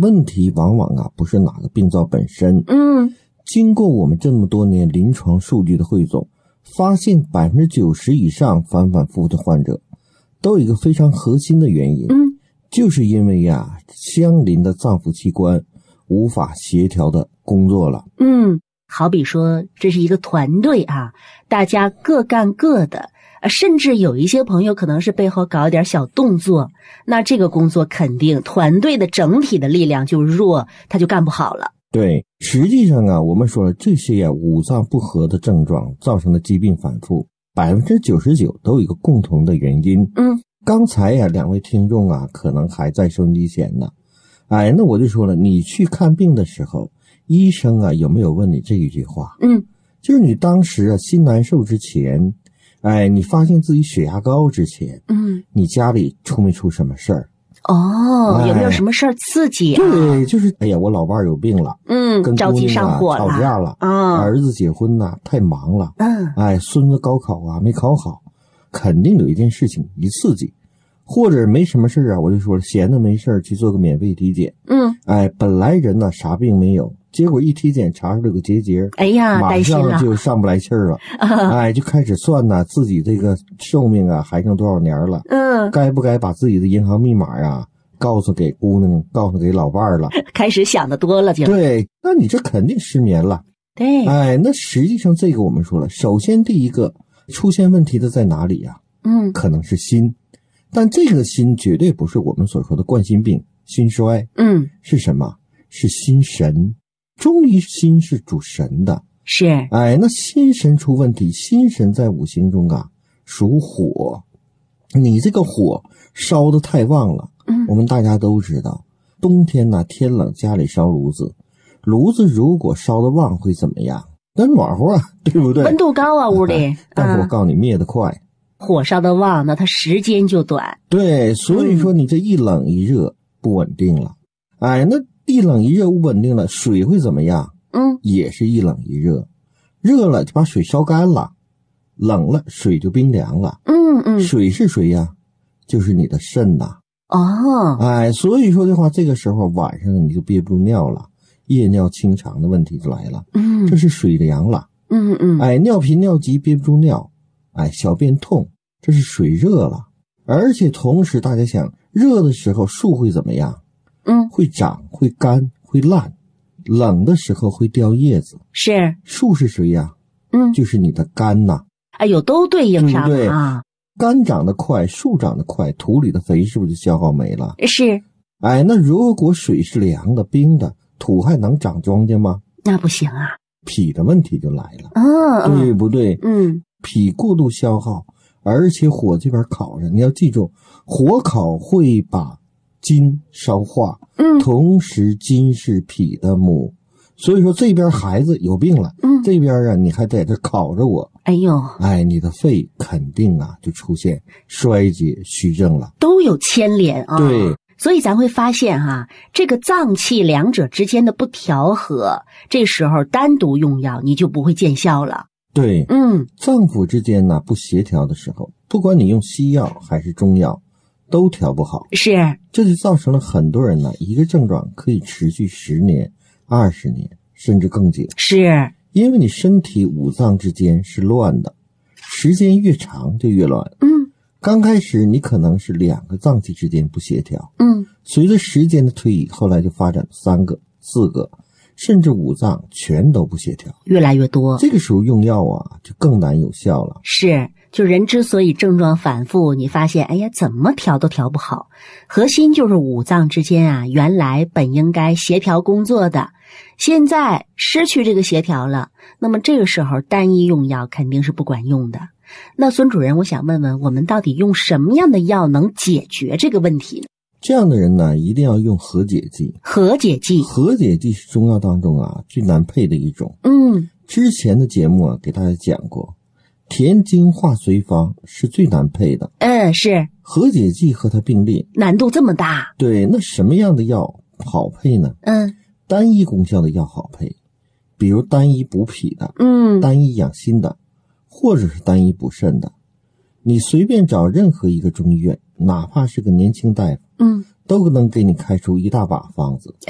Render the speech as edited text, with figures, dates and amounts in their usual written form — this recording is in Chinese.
问题往往不是哪个病灶本身。经过我们这么多年临床数据的汇总，发现90%以上反反复复的患者都有一个非常核心的原因，就是因为相邻的脏腑器官无法协调的工作了。 好比说这是一个团队大家各干各的，甚至有一些朋友可能是背后搞一点小动作，那这个工作肯定团队的整体的力量就弱，他就干不好了。 对，实际上我们说了，这些五脏不和的症状造成的疾病反复，99%都有一个共同的原因。刚才两位听众可能还在收音机前呢。那我就说了，你去看病的时候，医生有没有问你这一句话？就是你当时心难受之前，你发现自己血压高之前，你家里出没出什么事儿？ 有没有什么事儿刺激对，就是我老伴有病了，跟着急上火了， 吵架了，儿子结婚太忙了，孙子高考没考好，肯定有一件事情一刺激。或者没什么事我就说了，闲的没事去做个免费体检。本来人啥病没有，结果一体检查出了个结节，马上就上不来气儿了。就开始算自己这个寿命还剩多少年了。该不该把自己的银行密码告诉给姑娘，告诉给老伴儿了？ 开始想得多了就。 对，那你这肯定失眠了。 对， 那实际上这个我们说了，首先第一个出现问题的在哪里可能是心。但这个心绝对不是我们所说的冠心病、心衰，是什么？是心神。中医心是主神的， 是。 那心神出问题，心神在五行中属火，你这个火烧得太旺了。我们大家都知道，冬天天冷，家里烧炉子，炉子如果烧得旺会怎么样？那暖和对不对？ 温度高屋里。 但是我告诉你，灭得快。 火烧的旺，那它时间就短。 对，所以说你这一冷一热不稳定了。那一冷一热不稳定了，水会怎么样？也是一冷一热，热了就把水烧干了，冷了水就冰凉了。水是谁呀？就是你的肾所以说的话，这个时候晚上你就憋不住尿了，夜尿清肠的问题就来了。这是水凉了。尿频尿急憋不住尿。小便痛，这是水热了。而且同时大家想，热的时候树会怎么样？会长，会干，会烂。冷的时候会掉叶子。 是。 树是谁呀？就是你的肝都对应上对。肝长得快，树长得快，土里的肥是不是就消耗没了？ 是。 那如果水是凉的、冰的，土还能长庄稼吗？ 那不行脾的问题就来了。对不对？脾过度消耗，而且火这边烤着，你要记住，火烤会把筋烧化。同时筋是脾的母，所以说这边孩子有病了，这边你还在这烤着我。你的肺肯定就出现衰竭虚症了， 都有牵连对。 所以咱会发现这个脏气两者之间的不调和，这时候单独用药你就不会见效了。 对，脏腑之间不协调的时候，不管你用西药还是中药，都调不好。 是， 这就造成了很多人一个症状可以持续10年、20年，甚至更久。 是， 因为你身体五脏之间是乱的，时间越长就越乱。刚开始你可能是2个脏器之间不协调，随着时间的推移，后来就发展3个、4个。甚至5脏全都不协调， 越来越多。 这个时候用药就更难有效了。 是，就人之所以症状反复，你发现怎么调都调不好，核心就是五脏之间原来本应该协调工作的，现在失去这个协调了，那么这个时候单一用药肯定是不管用的。那孙主任，我想问问，我们到底用什么样的药能解决这个问题呢？ 这样的人一定要用和解剂。 和解剂是中药当中最难配的一种。之前的节目给大家讲过，填精化随方是最难配的。 是。 和解剂和它并列， 难度这么大。 对，那什么样的药好配呢？单一功效的药好配，比如单一补脾的，单一养心的，或者是单一补肾的。你随便找任何一个中医院，哪怕是个年轻大夫，都能给你开出一大把方子。